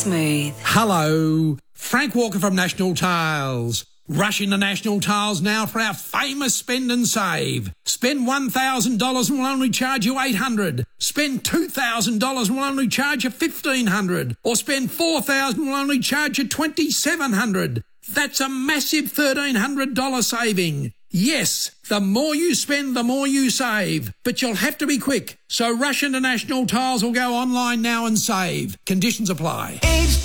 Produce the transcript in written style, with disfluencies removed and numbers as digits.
Smooth. Hello, Frank Walker from National Tiles. Rush into National Tiles now for our famous spend and save. Spend $1,000 and we'll only charge you $800. Spend $2,000 and we'll only charge you $1,500. Or spend $4,000 and we'll only charge you $2,700. That's a massive $1,300 saving. Yes, the more you spend, the more you save. But you'll have to be quick. So rush into National Tiles or go online now and save. Conditions apply.